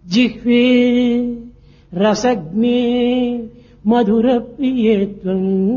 జిహ్వే రసజ్ఞే మధుర ప్రియేత్వం.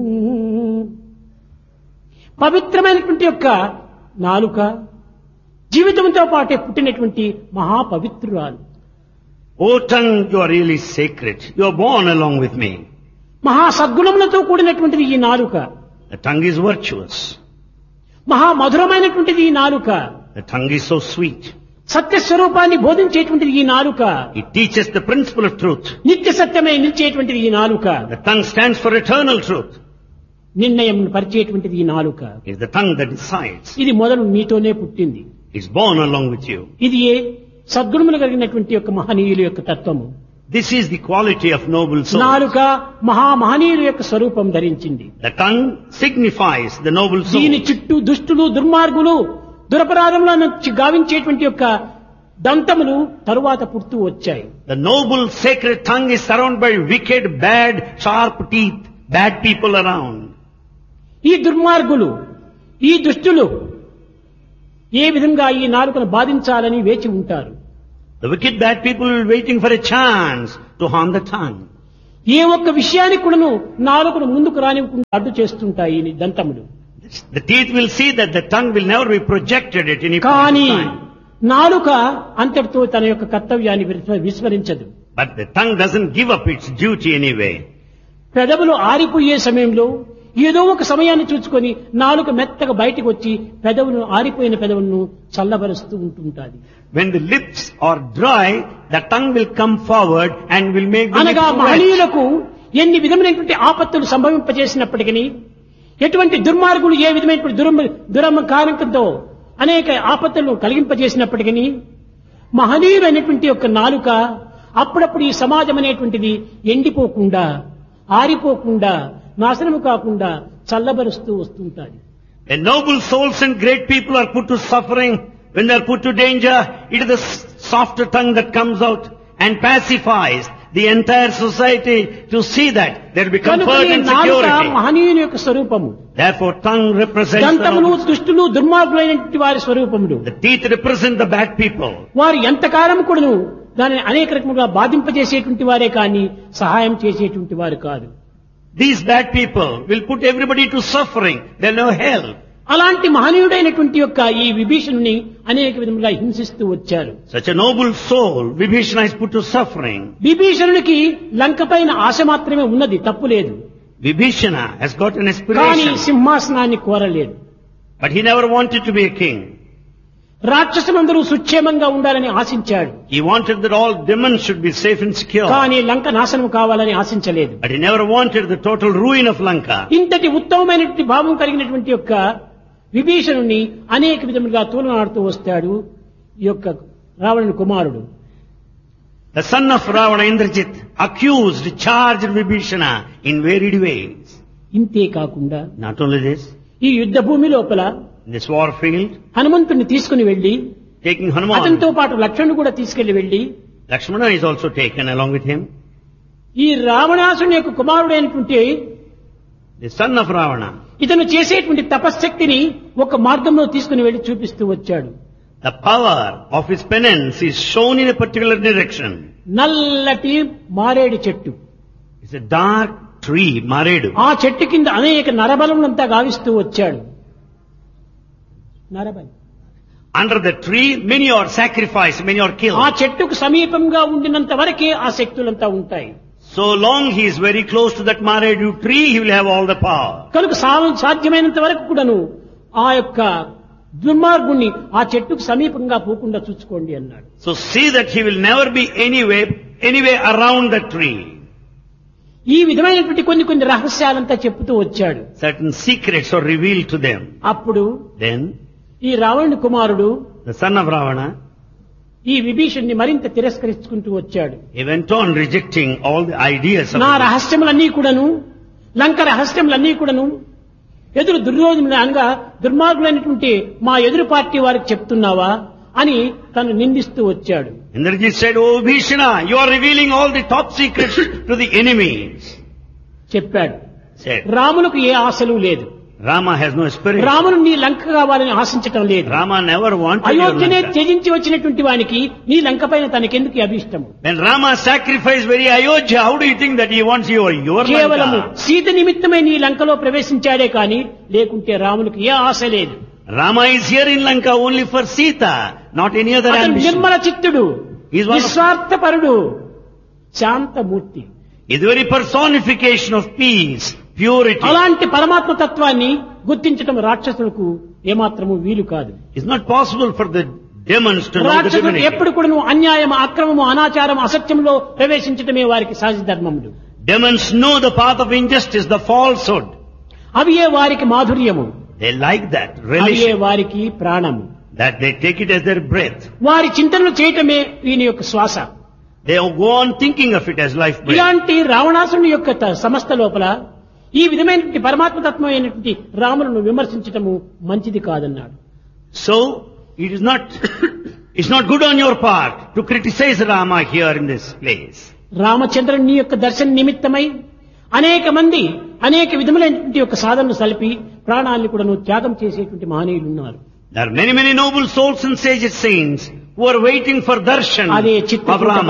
పవిత్రమైనటువంటి యొక్క నాలుక జీవితంతో పాటే పుట్టినటువంటి మహాపవిత్రురాలు. O tongue, you are really sacred. You are born along with me. మహా సద్గుణములతో కూడినటువంటిది ఈ నాలుక. The tongue is virtuous. మహా మధురమైనటువంటిది ఈ నాలుక. The tongue is so sweet. సత్యస్వరూపాన్ని బోధించేటువంటిది ఈ నాలుక. It teaches the principle of truth. నిత్య సత్యమై నిలిచేటువంటిది ఈ నాలుక. The tongue stands for eternal truth. నిర్ణయం పరిచేటువంటిది ఈ నాలుక. It's the tongue that decides. ఇది మొదలు మీతోనే పుట్టింది. It's born along with you. ఇది సద్గుణములు కలిగినటువంటి యొక్క మహనీయుల యొక్క తత్వము. This is the quality of noble souls. నాలుక మహామహనీయుల యొక్క స్వరూపం ధరించింది. The tongue signifies the noble soul. దీని చుట్టూ దుష్టులు దుర్మార్గులు దురపరాధములను గావించేటువంటి యొక్క దంతములు తరువాత పుడుతూ వచ్చాయి. The noble sacred tongue is surrounded by wicked, bad, sharp teeth, bad people around. ఈ దుర్మార్గులు ఈ దుష్టులు ఏ విధంగా ఈ నాలుకను బాధించాలని వేచి ఉంటారు. The wicked, bad people are waiting for a chance to harm the tongue. ఏ ఒక్క విషయానికి కూడాను నాలుకను ముందుకు రానివ్వకుండా అడ్డు చేస్తుంటాయి ఈ దంతములు. The teeth will see that the tongue will never be projected at any point కానీ in time. నాలుక అంతటితో తన యొక్క కర్తవ్యాన్ని విస్మరించదు. But the tongue doesn't give up its duty anyway. పెదవులు ఆరిపోయే సమయంలో ఏదో ఒక సమయాన్ని చూసుకొని నాలుక మెత్తగా బయటకు వచ్చి ఆరిపోయిన పెదవులను చల్లబరుస్తూ ఉంటుంటాది. When the lips are dry, the tongue will come forward and will make the అనగా lips wet. మహనీయులకు ఎన్ని విధమైనటువంటి ఆపత్తులు సంభవింపజేసినప్పటికీ ఎటువంటి దుర్మార్గులు ఏ విధమైనటువంటి దురహంకారంతో అనేక ఆపత్తులను కలిగింపజేసినప్పటికీ మహనీయులైనటువంటి యొక్క నాలుక అప్పుడప్పుడు ఈ సమాజం అనేటువంటిది ఎండిపోకుండా ఆరిపోకుండా నాశనము కాకుండా చల్లబరుస్తూ వస్తుంటాది. When noble souls and great people are put to suffering, when they are put to danger, it is the softer tongue that comes out and pacifies the entire society to see that there will be comfort and security. మహనీయుని యొక్క స్వరూపము. Therefore, tongue represents the దంతములు noble. దుష్టులు దుర్మార్గులైనటువంటి వారి స్వరూపములు. The teeth represent the bad people. వారు ఎంతకాలం కూడాను దానిని అనేక రకములుగా బాధింపజేసేటువంటి వారే కానీ సహాయం చేసేటువంటి వారు కాదు. These bad people will put everybody to suffering. They'll no help. అలాంటి మహనీయుడైనటువంటి యొక్క ఈ విభీషణుని అనేక విధములుగా హింసిస్తూ వచ్చారు. Such a noble soul, Vibhishana is put to suffering. విభీషణునికి లంక పైన ఆశ మాత్రమే ఉన్నది, తప్పు లేదు. Vibhishana has got an కానీ aspiration, సింహాసనాన్ని కోరలేదు. but he never wanted to be a king. రాక్షసులందరూ సుక్షేమంగా ఉండాలని ఆశించాడు. He wanted that all demons should be safe and secure. కానీ లంక నాశనం కావాలని ఆశించలేదు. But he never wanted the total ruin of Lanka. ఇంతటి ఉత్తమమైనటువంటి భావం కలిగినటువంటి యొక్క విభీషణుని అనేక విధములుగా తూలనాడుతూ వస్తాడు ఈ యొక్క రావణుని కుమారుడు. The son of Ravana, Indrajit, accused, charged Vibhishana in varied ways. ఇంతే కాకుండా Not only this, ఈ యుద్ధ భూమి లోపల in this war field, హనుమంతుని తీసుకుని వెళ్లి taking అతనితో Hanuman, పాటు లక్ష్మణుడు కూడా తీసుకెళ్లి వెళ్లి Lakshmana is also taken along with him. ఈ రావణాసుని యొక్క కుమారుడైనటువంటి The son of Ravana, ఇతను చేసేటువంటి తపశ్శక్తిని ఒక మార్గంలో తీసుకుని వెళ్లి చూపిస్తూ వచ్చాడు. the power of his penance is shown in a particular direction. నల్లటి మారేడు చెట్టు, It's a dark tree, Maredu. ఆ చెట్టు కింద అనేక నరబలములంతా గావిస్తూ వచ్చాడు. నరబలి Under the tree, many are sacrificed, many are ఆ killed. చెట్టుకు సమీపంగా ఉండినంత వరకే ఆ శక్తులంతా ఉంటాయి. So long he is very close to that Maredu tree, he will have all the power. కనుక సాధ్యమైనంత వరకు కూడాను ఆ యొక్క దుర్మార్గుణ్ణి ఆ చెట్టుకు సమీపంగా పోకుండా చూసుకోండి అన్నాడు. So see that he will never be anyway around the tree. ఈ విధమైనటువంటి కొన్ని రహస్యాలంతా చెప్తూ వచ్చాడు. Certain secrets are revealed to them. అప్పుడు Then, ఈ రావణుని కుమారుడు the son of Ravana, ఈ విభీషణ్ణి మరింత తిరస్కరించుకుంటూ వచ్చాడు. he went on rejecting all the ideas of నా the రహస్యములన్నీ కూడాను, లంక రహస్యములన్నీ కూడాను ఎదురు దుర్యోధనుడు అనగా దుర్మార్గులైనటువంటి మా ఎదురు పార్టీ వారికి చెప్తున్నావా అని తను నిందిస్తూ వచ్చాడు. Indrajit said, "Oh Bhishana, you are revealing all the top secrets to the enemies." చెప్పాడు. Said, రాములకు ఏ ఆశలు లేదు. Rama has no aspiration. రామును నీ లంక కావాలని ఆశించటం లేదు. Rama never wanted your అయోధ్యనే Lanka. త్యజించి వచ్చినటువంటి వానికి నీ లంక పైన తనకెందుకు అభిష్టము? When Rama sacrificed very Ayodhya, how do you think that he wants your కేవలము Lanka? సీత నిమిత్తమై నీ లంకలో ప్రవేశించాడే కాని లేకుంటే రామునికి ఏ ఆశ లేదు. Rama is here in Lanka only for Sita, not any other అతను ambition. Nirmala చిత్తుడు, He is one of- నిస్వార్థపరుడు, Shanthamurthy. Is the very personification of peace, purity. అలాంటి పరమాత్మ తత్వాన్ని గుర్తించటం రాక్షసులకు ఏమాత్రము వీలు కాదు. It's not possible for the demons to know the రాక్షసులకు divinity. ఎప్పుడు కూడా అన్యాయం, అక్రమము, అనాచారం, అసత్యంలో ప్రవేశించటమే వారికి సహజ ధర్మములు. Demons know the path of injustice, the falsehood. అవియే వారికి మాధుర్యము, They like that అవియే religion, వారికి ప్రాణము. that they take it as their breath. వారి చింతనలు చేయటమే వీని యొక్క శ్వాస. They go on thinking of it as life breath. ఇలాంటి రావణాసుని యొక్క సంస్థ లోపల ఈ విధమైనటువంటి పరమాత్మ తత్వం అయినటువంటి రాములను విమర్శించటము మంచిది కాదన్నాడు. So, it's not good on your part to criticize Rama here in this place. రామచంద్రుని యొక్క దర్శన నిమిత్తమై అనేక మంది అనేక విధములైనటువంటి యొక్క సాధనలు సలిపి ప్రాణాన్ని కూడా త్యాగం చేసేటువంటి మహనీయులు ఉన్నారు. There are many, many noble souls and sage saints who are waiting for darshan అదే of చిత్రకూట Rama.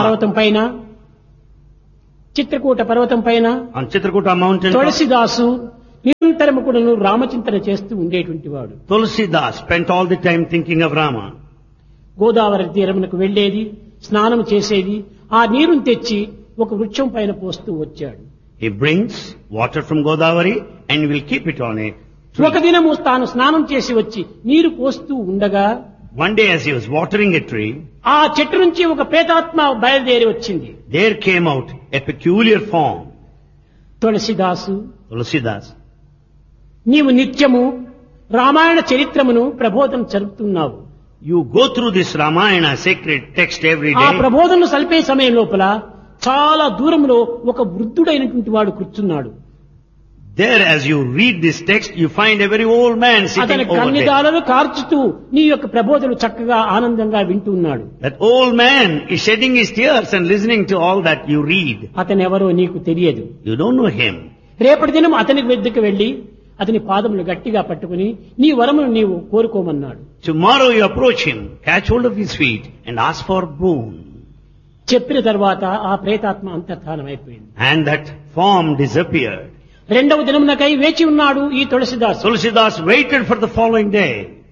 పర్వతం పైన On Chitrakuta mountain, తులసిదాసు నిరంతరము కూడా రామచింతన చేస్తూ ఉండేటువంటి వాడు. Tulsidas spent all the time thinking of Rama. Godavari తీరమునకు వెళ్లేది, స్నానం చేసేది, ఆ నీరును తెచ్చి ఒక వృక్షం పైన పోస్తూ వచ్చాడు. He brings water from Godavari and will keep it on a tree. ఒక దినము తాను స్నానం చేసి వచ్చి నీరు పోస్తూ ఉండగా One day as he was watering a tree, ఆ చెట్టు నుంచి ఒక ప్రేతాత్మ బయలుదేరి వచ్చింది. there came out a peculiar form. తులసిదాసు, Tulsidas, నీవు నిత్యము Ramayana చరిత్రమును ప్రబోధన జరుపుతున్నావు. you go through this Ramayana sacred text every ఆ day. ప్రబోధనలు సలిపే సమయం లోపల చాలా దూరంలో ఒక వృద్ధుడైనటువంటి వాడు కూర్చున్నాడు. There as you read this text, you find a very old man అతని sitting over there. కన్నిదాలను కార్చుతూ నీ యొక్క ప్రబోధనలు చక్కగా ఆనందంగా వింటున్నాడు. That old man is shedding his tears and listening to all that you read. అతను ఎవరో నీకు తెలియదు. You don't know him. రేపటి దినం అతని వద్దకు వెళ్లి అతని పాదములు గట్టిగా పట్టుకుని నీ వరమును నీవు కోరుకోమన్నాడు. Tomorrow you approach him, catch hold of his feet and ask for boon. చెప్పిన తర్వాత ఆ ప్రేతాత్మ అంతర్ధానమైపోయింది. And that form disappeared. రెండవ దినమునకై వేచి ఉన్నాడు ఈ తులసిదాసు. Tulsidas waited for the following day.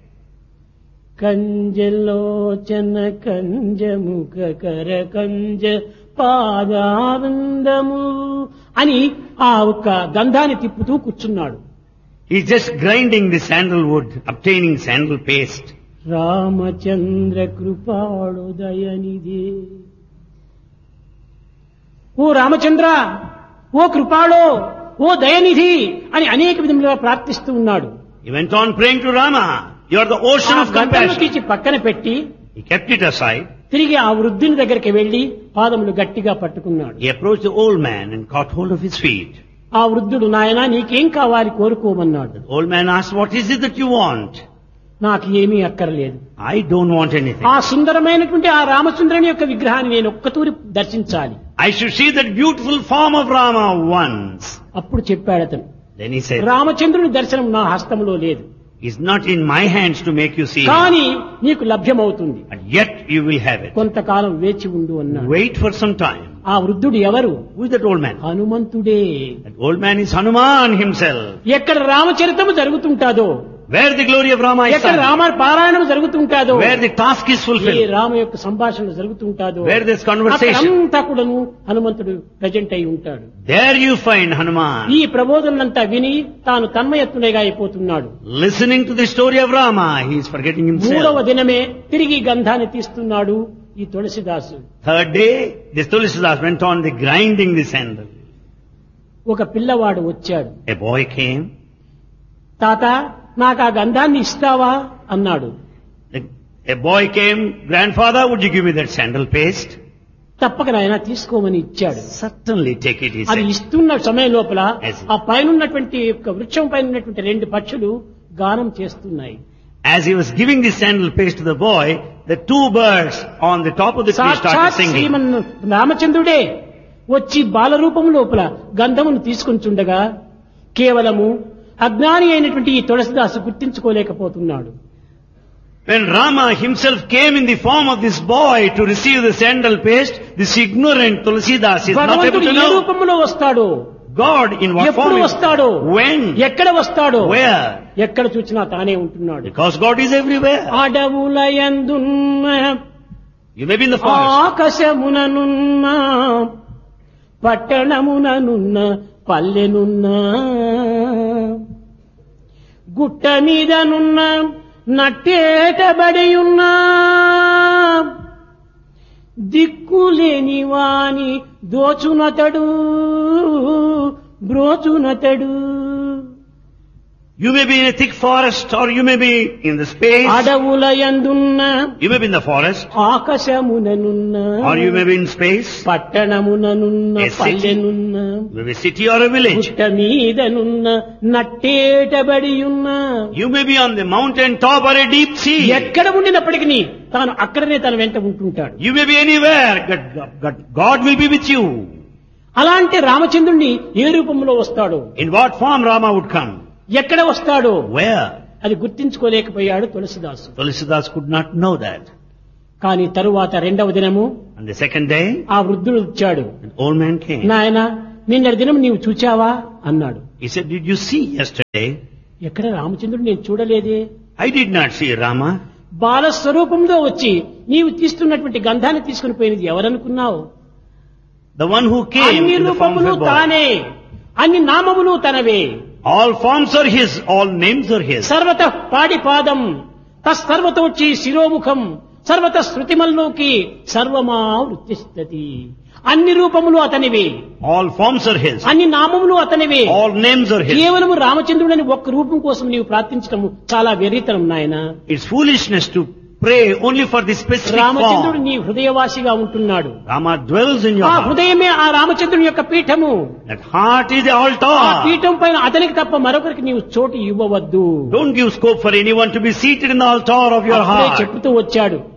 కంజలోచన కంజముఖ కర కంజ పాదానందము అని ఆ ఒక్క గంధాన్ని తిప్పుతూ కూర్చున్నాడు. He's just grinding the sandalwood, obtaining sandal paste. Ramachandra కృపాళోదయనిదే, ఓ రామచంద్ర, ఓ కృపాళో, ఓ దయనిధి అని అనేక విధములుగా ప్రార్థిస్తూ ఉన్నాడు. He went on praying to Rama. You are the ocean of గంధము compassion. తీసి పక్కన పెట్టి He kept it aside. తిరిగి ఆ వృద్ధుని దగ్గరికి వెళ్లి పాదములు గట్టిగా పట్టుకున్నాడు. He approached the old man and caught hold of his feet. ఆ వృద్ధుడు, నాయనా నీకేం కావాలి కోరుకోమన్నాడు. The old man asked, what is it that you want? నాకు ఏమీ అక్కర్లేదు. I don't want anything. ఆ సుందరమైనటువంటి ఆ రామచంద్రుని యొక్క విగ్రహాన్ని నేను ఒక్కతూరి దర్శించాలి. I should see that beautiful form of Rama once. అప్పుడు చెప్పాడు అతను, Then he said, రామచంద్రుని దర్శనం నా హస్తంలో లేదు, it's not in my hands to make you see him, కానీ నీకు లభ్యమవుతుంది, but yet you will have it. కొంతకాలం వేచి ఉండు అన్నాడు. Wait for some time. ఆ వృద్ధుడు ఎవరు? Who is that old man? హనుమంతుడే. That old man is Hanuman himself. ఎక్కడ రామచరితము జరుగుతుంటాదో, Where the glory of Rama is ఎక్కడ sung, రామ పారాయణం జరుగుతుంటాదో, where the task is A fulfilled, Rama యొక్క సంభాషణ జరుగుతుంటాదో, where there's conversation, అక్కడంతా కూడాను హనుమంతుడు ప్రజెంట్ అయి ఉంటాడు. there you find Hanuman. ఈ ప్రబోధనంతా విని తాను తన్మయత్తునిగా అయిపోతున్నాడు. Listening to the story of Rama, he is forgetting మూడవ himself. దినమే తిరిగి గంధాన్ని తీస్తున్నాడు ఈ తులసిదాసు. Third day, this Tulsidas went on the grinding the sandal. ఒక పిల్లవాడు వచ్చాడు. A boy came. తాత, నాకు ఆ గంధాన్ని ఇస్తావా అన్నాడు. A boy came, grandfather, would you give me that sandal paste? తప్పక నాయన తీసుకోమని ఇచ్చాడు. Certainly take it, he అది said. ఇస్తున్న సమయం లోపల Yes. ఆ పైన ఉన్నటువంటి యొక్క వృక్షం పైన ఉన్నటువంటి రెండు పక్షులు గానం చేస్తున్నాయి. As he was giving the sandal paste to the boy, the two birds on the top of the tree started సాక్షాత్ singing. శ్రీమన్ రామచంద్రుడే వచ్చి బాలరూపము లోపల గంధమును తీసుకొంచుండగా కేవలము అజ్ఞాని అయినటువంటి ఈ తులసిదాసు గుర్తించుకోలేకపోతున్నాడు. When Rama himself came in the form of this boy to receive the sandal paste, this ignorant Tulsidas is not able భగవంతుడు to A know. రూపంలో వస్తాడో, God in what ఎప్పుడు form? వస్తాడో, When? ఎక్కడ వస్తాడో, Where? ఎక్కడ చూచినా తానే ఉంటున్నాడు. Because God is everywhere. అడవులయందున్న You may be in the forest. ఆకాశముననున్న పట్టణముననున్న పల్లెనున్న గుట్ట మీదనున్న నట్టేటబడియున్నా దిక్కులేని వాని దోచునతడు బ్రోచునతడు. You may be in a thick forest or you may be in the space. అడవులయందున్న You may be in the forest ఆకాశముననున్న or you may be in space. పట్టణముననున్న A city. పల్లెనున్న You may be a city or a village. గుట్ట మీదనున్న నట్టేటబడియున్న You may be on the mountain top or a deep sea. ఎక్కడ ఉండినప్పటికీ తాను అక్కడనే తన వెంట ఉంటుంటాడు. You may be anywhere. God will be with you. అలాంటి రామచంద్రుణ్ణి ఏ రూపంలో వస్తాడో, In what form Rama would come? ఎక్కడ వస్తాడో Where? అది గుర్తించుకోలేకపోయాడు తులసిదాసు. Tulsidas could not know that. కానీ తరువాత రెండవ దినము On the second day, ఆ వృద్ధుడు వచ్చాడు. an old man came. నాయన, నిన్నటి దినం నీవు చూచావా అన్నాడు. He said, did you see yesterday? ఎక్కడ రామచంద్రుడు నేను చూడలేదే. I did not see Rama. బాలస్వరూపంలో వచ్చి నీవు తీస్తున్నటువంటి గంధాన్ని తీసుకుని పోయినది ఎవరనుకున్నావు? The one who came అన్ని in the form of రూపములు a boy. తానే, అన్ని నామములు తనవే. All forms are his, all names are his. సర్వత పాడిపాదం తస్సర్వత వచ్చి శిరోముఖం సర్వత శృతిమల్లోకి సర్వమా వృత్తిస్తతి. అన్ని రూపములు అతనివే, All forms are his. అన్ని నామములు అతనివే. All names are his. కేవలము రామచంద్రుడని ఒక్క రూపం కోసం నీవు ప్రార్థించడం చాలా వెర్రితనం నాయన. It's foolishness to pray only for this specific రామచంద్రుడు form. నీ హృదయవాసిగా ఉంటున్నాడు. Rama dwells in your ఆ heart. హృదయమే ఆ రామచంద్రుని యొక్క Peetham. That heart is the ఆ altar. పీఠం పైన అతనికి తప్ప మరొకరికి నీవు చోటు ఇవ్వవద్దు. Don't give scope for anyone to be seated in the altar of your అప్పుడే heart. చెప్తూ వచ్చాడు,